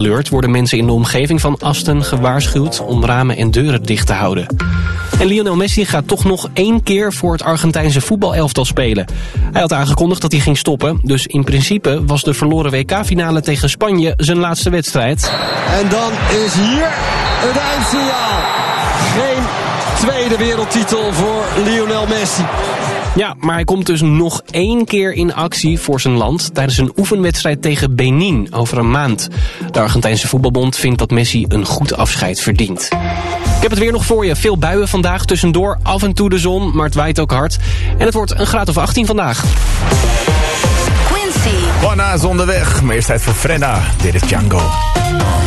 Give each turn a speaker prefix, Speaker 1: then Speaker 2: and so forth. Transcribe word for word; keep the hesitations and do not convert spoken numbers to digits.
Speaker 1: gekleurd worden mensen in de omgeving van Aston gewaarschuwd om ramen en deuren dicht te houden. En Lionel Messi gaat toch nog één keer voor het Argentijnse voetbalelftal spelen. Hij had aangekondigd dat hij ging stoppen, dus in principe was de verloren W K-finale tegen Spanje zijn laatste wedstrijd.
Speaker 2: En dan is hier het eindsignaal. Geen tweede wereldtitel voor Lionel Messi.
Speaker 1: Ja, maar hij komt dus nog één keer in actie voor zijn land tijdens een oefenwedstrijd tegen Benin over een maand. De Argentijnse voetbalbond vindt dat Messi een goed afscheid verdient. Ik heb het weer nog voor je. Veel buien vandaag, tussendoor af en toe de zon, maar het waait ook hard. En het wordt een graad of achttien vandaag.
Speaker 3: Quincy.
Speaker 4: Juana is onderweg, maar eerst tijd voor Frenna. Dit is Django.